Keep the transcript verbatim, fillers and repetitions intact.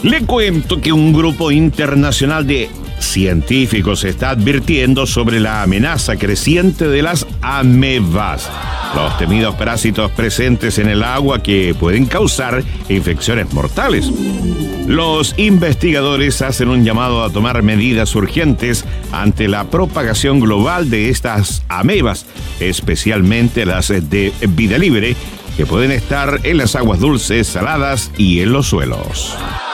Le cuento que un grupo internacional de científicos está advirtiendo sobre la amenaza creciente de las amebas, los temidos parásitos presentes en el agua que pueden causar infecciones mortales. Los investigadores hacen un llamado a tomar medidas urgentes ante la propagación global de estas amebas, especialmente las de vida libre, que pueden estar en las aguas dulces, saladas y en los suelos.